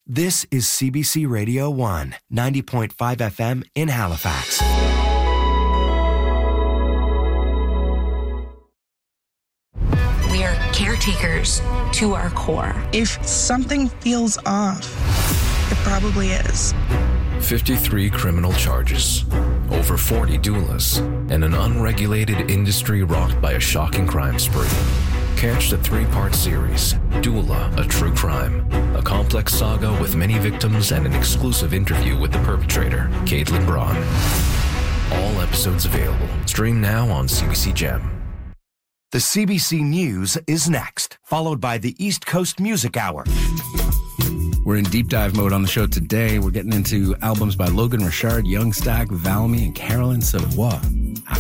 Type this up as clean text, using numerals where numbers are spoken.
This is CBC Radio 1, 90.5 FM in Halifax. We are caretakers to our core. If something feels off, it probably is. 53 criminal charges, over 40 doulas, and an unregulated industry rocked by a shocking crime spree. Catch the 3-part series, Doula, A True Crime, a complex saga with many victims and an exclusive interview with the perpetrator, Caitlin Braun. All episodes available. Stream now on CBC Gem. The CBC News is next, followed by the East Coast Music Hour. We're in deep dive mode on the show today. We're getting into albums by Logan Richard, Young Stack, Valmy, and Carolyn Savoie.